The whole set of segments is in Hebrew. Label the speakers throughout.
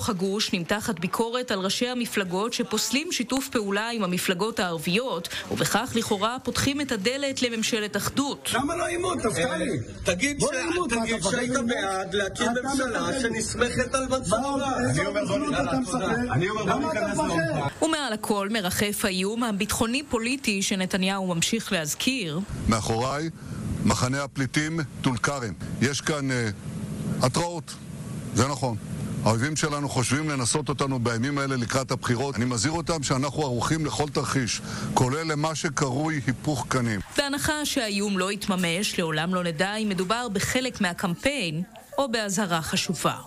Speaker 1: בתוך הגוש נמתחת ביקורת על ראשי המפלגות שפוסלים שיתוף פעולה עם המפלגות הערביות, ובכך לכאורה פותחים את הדלת לממשלת אחדות.
Speaker 2: למה לא אימות, תפתלי? תגיד שהיית בעד להקים ממשלה שנסמכת על מנסור עבאס.
Speaker 3: אני אומר בוא ניכנס לעומק.
Speaker 1: ומעל הכל מרחף האיום הביטחוני-פוליטי שנתניהו ממשיך להזכיר.
Speaker 4: מאחוריי מחנה הפליטים טול כרם. יש כאן התראות, זה נכון. האויבים שלנו חושבים לנסות אותנו בימים האלה לקראת הבחירות. אני מזהיר אותם שאנחנו ערוכים לכל תרחיש, כולל למה שקרוי היפוך קנים.
Speaker 1: בהנחה שהאיום לא יתממש, לעולם לא נדע אם מדובר בחלק מהקמפיין או באזהרה חשובה.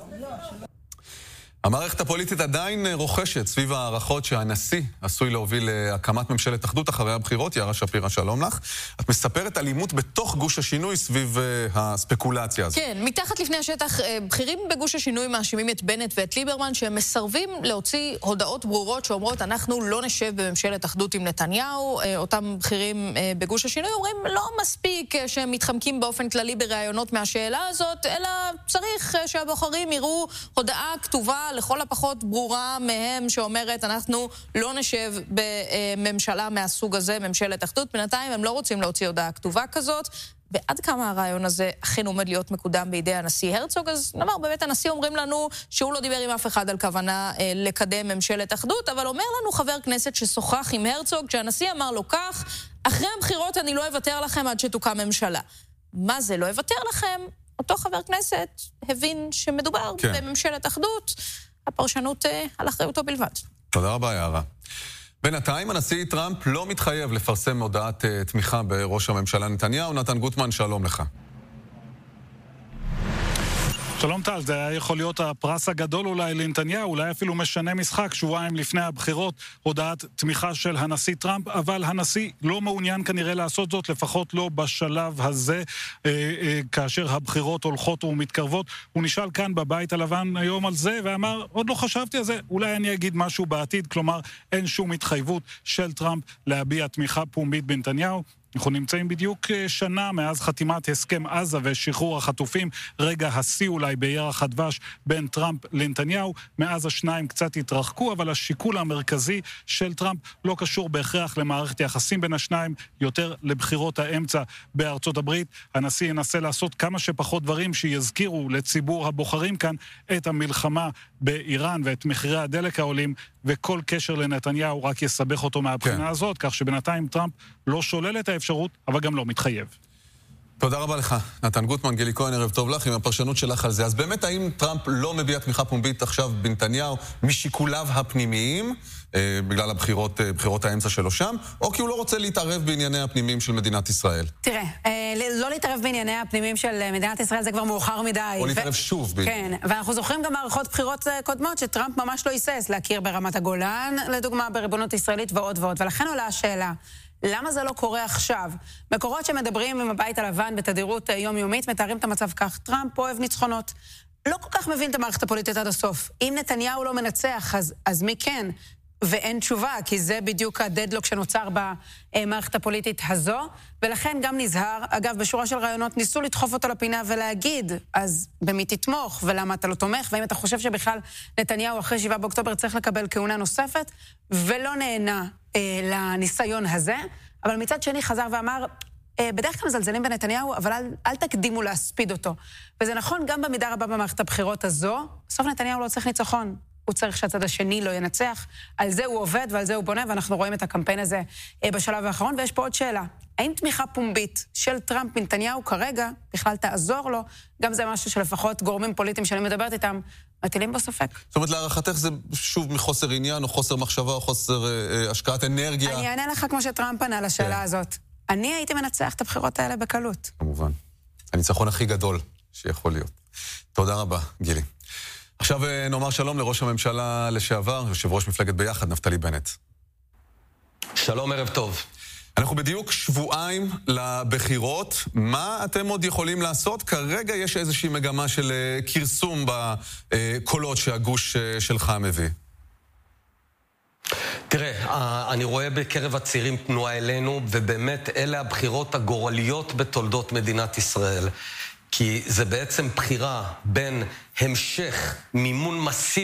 Speaker 5: המערכת הפוליטית עדיין רוכשת סביב הערכות שהנשיא עשוי להוביל להקמת ממשלת אחדות אחרי הבחירות. יערה שפירא, שלום לך. את מספרת אלימות בתוך גוש השינוי סביב הספקולציה הזאת.
Speaker 6: כן, מתחת לפני השטח, בכירים בגוש השינוי מאשימים את בנט ואת ליברמן שהם מסרבים להוציא הודעות ברורות שאומרות אנחנו לא נשב בממשלת אחדות עם נתניהו. אותם בכירים בגוש השינוי אומרים לא מספיק שהם מתחמקים באופן כללי ברעיונות מהשאלה הזאת, אלא צריך שהבוחרים יראו הודעה כתובה לכל הפחות ברורה מהם שאומרת אנחנו לא נשב בממשלה מהסוג הזה, ממשלת אחדות. בינתיים הם לא רוצים להוציא הודעה כתובה כזאת, ועד כמה הרעיון הזה אכן עומד להיות מקודם בידי הנשיא הרצוג, אז נאמר, באמת הנשיא אומרים לנו שהוא לא דיבר עם אף אחד על כוונה לקדם ממשלת אחדות, אבל אומר לנו חבר כנסת ששוחח עם הרצוג, כשהנשיא אמר לו כך, אחרי הבחירות אני לא אוותר לכם עד שתוקם ממשלה. מה זה לא אוותר לכם? אותו חבר כנסת הבין שמדובר בממשלת אחדות, הפרשנות על אחריותו בלבד.
Speaker 5: תודה רבה, יערה. בינתיים הנשיא טראמפ לא מתחייב לפרסם הודעת תמיכה בראש הממשלה נתניהו. נתן גוטמן, שלום לך.
Speaker 7: שלום טל, זה היה יכול להיות הפרס הגדול אולי לנתניהו, אולי אפילו משנה משחק שבועיים לפני הבחירות, הודעת תמיכה של הנשיא טראמפ, אבל הנשיא לא מעוניין כנראה לעשות זאת, לפחות לא בשלב הזה, כאשר הבחירות הולכות ומתקרבות. הוא נשאל כאן בבית הלבן היום על זה, ואמר, עוד לא חשבתי על זה, אולי אני אגיד משהו בעתיד, כלומר אין שום התחייבות של טראמפ להביע תמיכה פומבית בנתניהו. אנחנו נמצאים בדיוק שנה מאז חתימת הסכם עזה ושחרור החטופים, רגע השיא אולי בירח הדבש בין טראמפ לנתניהו. מאז השניים קצת התרחקו, אבל השיקול המרכזי של טראמפ לא קשור בהכרח למערכת יחסים בין השניים, יותר לבחירות האמצע בארצות הברית. הנשיא ינסה לעשות כמה שפחות דברים שיזכירו לציבור הבוחרים כאן את המלחמה באיראן ואת מחירי הדלק העולים, וכל קשר לנתניהו רק יסבך אותו מהבחינה הזאת, כך שבינתיים טראמפ לא שולל את האפשרות, אבל גם לא מתחייב.
Speaker 5: תודה רבה לך, נתן גוטמן. גילי כהן, ערב טוב לך עם הפרשנות שלך על זה. אז באמת, האם טראמפ לא מביע תמיכה פומבית עכשיו בנתניהו משיקוליו הפנימיים, בגלל בחירות האמצע שלו שם, או כי הוא לא רוצה להתערב בענייני הפנימיים של מדינת ישראל?
Speaker 8: תראה, לא להתערב בענייני הפנימיים של מדינת ישראל זה כבר מאוחר מדי.
Speaker 5: או להתערב שוב.
Speaker 8: כן, ואנחנו זוכרים גם מערכות בחירות קודמות שטראמפ ממש לא היסס להכיר ברמת הגולן, לדוגמה בריבונות ישראלית ועוד ועוד, ולכן עולה השאלה, למה זה לא קורה עכשיו? מקורות שמדברים עם הבית הלבן בתדירות יומיומית מתארים את המצב כך, טראמפ אוהב ניצחונות. לא כל כך מבין את המערכת הפוליטית עד הסוף. אם נתניהו לא מנצח, אז מי כן? ואין תשובה, כי זה בדיוק הדדלוק שנוצר במערכת הפוליטית הזו, ולכן גם נזהר. אגב, בשורה של רעיונות ניסו לדחוף אותו לפינה ולהגיד, אז במי תתמוך, ולמה אתה לא תומך, והאם אתה חושב שבכלל נתניהו אחרי 7 באוקטובר צריך לקבל כהונה נוספת, ולא נהנה לניסיון הזה, אבל מצד שני חזר ואמר, בדרך כלל מזלזלים בנתניהו, אבל אל תקדימו להספיד אותו. וזה נכון גם במידה רבה במערכת הבחירות הזו, בסוף נתניהו לא צריך ניצחון. הוא צריך שהצד השני לא ינצח, על זה הוא עובד ועל זה הוא בונה, ואנחנו רואים את הקמפיין הזה בשלב האחרון, ויש פה עוד שאלה. האם תמיכה פומבית של טראמפ בנתניהו כרגע בכלל תעזור לו? גם זה משהו שלפחות גורמים פוליטיים שאני מדברת איתם, מטילים בו ספק.
Speaker 5: זאת אומרת, להערכתך זה שוב מחוסר עניין, או חוסר מחשבה, או חוסר השקעת אנרגיה?
Speaker 8: אני אענה לך כמו שטראמפ ענה לשאלה הזאת. אני הייתי מנצח את הבחירות האלה בקלות.
Speaker 5: כמובן. הניצחון הכי גדול שיכול להיות. תודה רבה, גילי. עכשיו נאמר שלום לראש הממשלה לשעבר, יושב ראש מפלגת ביחד, נפתלי בנט.
Speaker 9: שלום, ערב טוב.
Speaker 5: אנחנו בדיוק שבועיים לבחירות. מה אתם עוד יכולים לעשות? כרגע יש איזושהי מגמה של כרסום בקולות שהגוש שלך מביא.
Speaker 9: תראה, אני רואה בקרב הצעירים תנועה אלינו, ובאמת אלה הבחירות הגורליות בתולדות מדינת ישראל. כי זה בעצם בחירה בין המשך מימון מסיבי